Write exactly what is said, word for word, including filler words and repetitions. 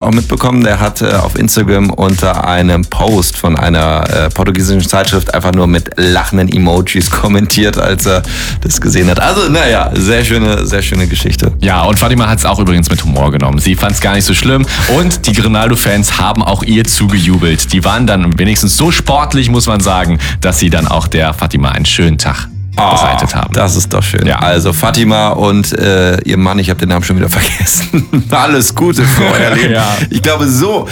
auch mitbekommen, der hat äh, auf Instagram unter einem Post von einer äh, portugiesischen Zeitschrift einfach nur mit lachenden Emojis kommentiert, als er das gesehen hat. Also, naja, sehr schöne, sehr schöne Geschichte. Ja, und Fatima hat es auch übrigens mit Humor genommen. Sie fand es gar nicht so schlimm und die Ronaldo-Fans haben auch ihr zugejubelt. Die waren dann wenigstens so sportlich, muss man sagen, dass sie dann auch der Fatima einen schönen Tag bereitet haben. Das ist doch schön. Ja. Also Fatima und äh, ihr Mann, ich habe den Namen schon wieder vergessen. Alles Gute für euer Leben. Ja. Ich glaube, so